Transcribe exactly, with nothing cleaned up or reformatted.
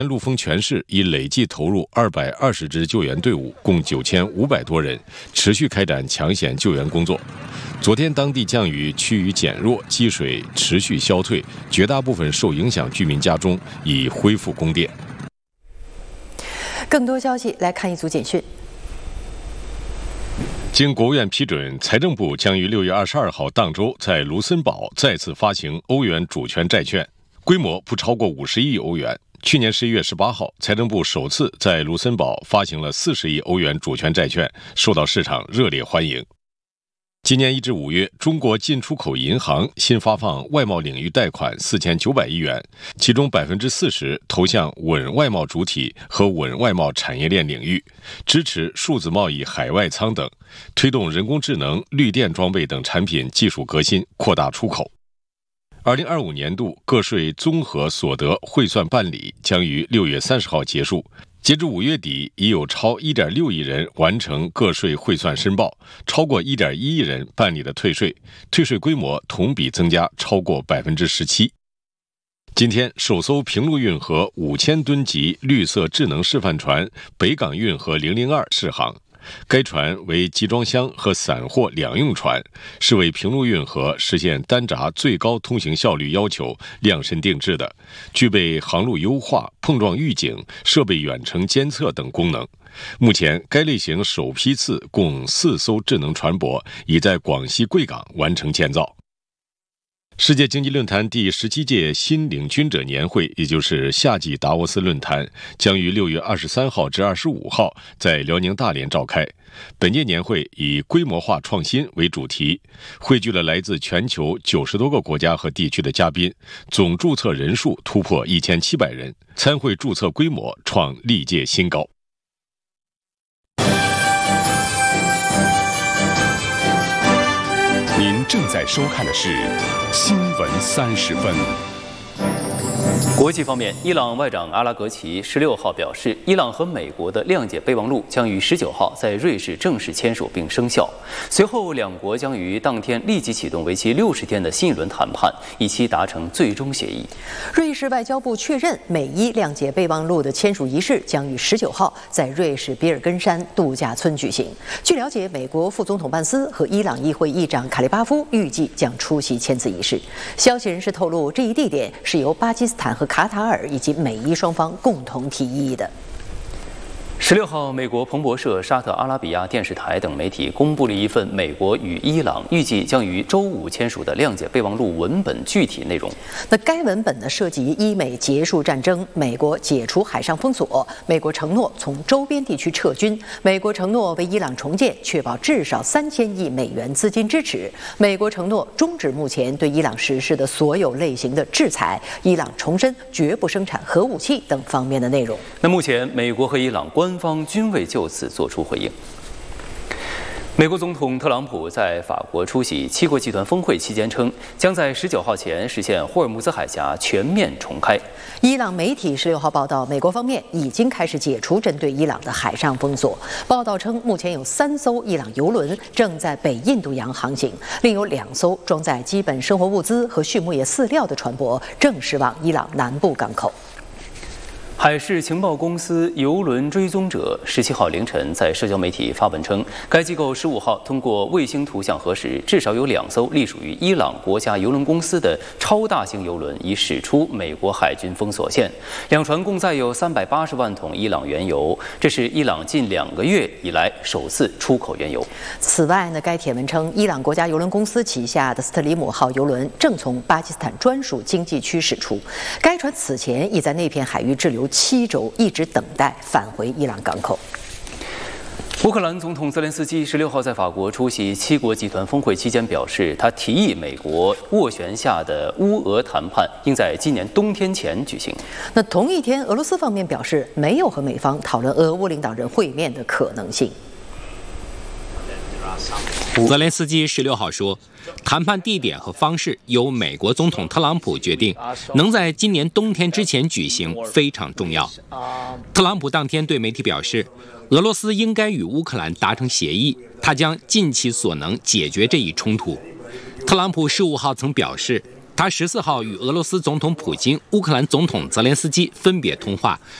陆丰全市已累计投入二百二十支救援队伍，共九千五百多人，持续开展抢险救援工作。昨天当地降雨趋于减弱，积水持续消退，绝大部分受影响居民家中已恢复供电。 更多消息来看一组简讯。 经国务院批准，财政部将于六月二十二号当周在卢森堡再次发行欧元主权债券，规模不超过五十亿欧元。去年十一月十八号，财政部首次在卢森堡发行了四十亿欧元主权债券，受到市场热烈欢迎。今年一至五月，中国进出口银行新发放外贸领域贷款四千九百亿元，其中百分之四十投向稳外贸主体和稳外贸产业链领域，支持数字贸易海外仓等，推动人工智能、绿电装备等产品技术革新，扩大出口。二零二五年度个税综合所得汇算办理将于六月三十号结束，截至五月底，已有超 一点六亿人完成个税汇算申报，超过 一点一亿人办理了退税，退税规模同比增加超过 百分之十七。今天，首艘平陆运河五千吨级绿色智能示范船北港运河零零二试航。该船为集装箱和散货两用船，是为平陆运河实现单闸最高通行效率要求量身定制的，具备航路优化、碰撞预警、设备远程监测等功能。目前，该类型首批次共四艘智能船舶已在广西贵港完成建造。世界经济论坛第十七届新领军者年会，也就是夏季达沃斯论坛，将于六月二十三号至二十五号在辽宁大连召开。本届年会以规模化创新为主题，汇聚了来自全球九十多个国家和地区的嘉宾，总注册人数突破一千七百人，参会注册规模创历届新高。 您正在收看的是《新闻三十分》。 国际方面，伊朗外长阿拉格齐十六号表示，伊朗和美国的谅解备忘录将于十九号在瑞士正式签署并生效。随后，两国将于当天立即启动为期六十天的新一轮谈判，以期达成最终协议。 瑞士外交部确认，美伊谅解备忘录的签署仪式将于十九号在瑞士比尔根山度假村举行。据了解，美国副总统班斯和伊朗议会议长卡利巴夫预计将出席签字仪式。消息人士透露，这一地点是由巴基斯坦和卡塔尔以及美伊双方共同提议的。 十六号，美国彭博社、沙特阿拉比亚电视台等媒体公布了一份美国与伊朗预计将于周五签署的谅解备忘录文本具体内容。 那该文本呢，涉及伊美结束战争，美国解除海上封锁，美国承诺从周边地区撤军，美国承诺为伊朗重建确保至少三千亿美元资金支持，美国承诺终止目前对伊朗实施的所有类型的制裁，伊朗重申绝不生产核武器等方面的内容。 那目前，美国和伊朗官方均未就此作出回应。美国总统特朗普在法国出席七国集团峰会期间称，将在十九号前实现霍尔木兹海峡全面重开。 伊朗媒体十六号报道，美国方面已经开始解除针对伊朗的海上封锁。报道称，目前有三艘伊朗油轮正在北印度洋航行，另有两艘装载基本生活物资和畜牧业饲料的船舶正驶往伊朗南部港口。 海事情报公司邮轮追踪者十七号凌晨在社交媒体发文称，该机构十五号通过卫星图像核实，至少有两艘隶属于伊朗国家邮轮公司的超大型邮轮已驶出美国海军封锁线。两船共载有三百八十万桶伊朗原油，这是伊朗近两个月以来首次出口原油。 此外呢，该帖文称，伊朗国家邮轮公司旗下的斯特里姆号邮轮正从巴基斯坦专属经济区驶出，该船此前已在那片海域滞留七周，一直等待返回伊朗港口。 乌克兰总统泽连斯基十六号在法国出席七国集团峰会期间表示，他提议美国斡旋下的乌俄谈判应在今年冬天前举行。 那同一天，俄罗斯方面表示没有和美方讨论俄乌领导人会面的可能性。 泽连斯基十六号说，谈判地点和方式由美国总统特朗普决定，能在今年冬天之前举行非常重要。特朗普当天对媒体表示，俄罗斯应该与乌克兰达成协议，他将尽其所能解决这一冲突。特朗普十五号曾表示，他他十四号与俄罗斯总统普京、乌克兰总统泽连斯基分别通话，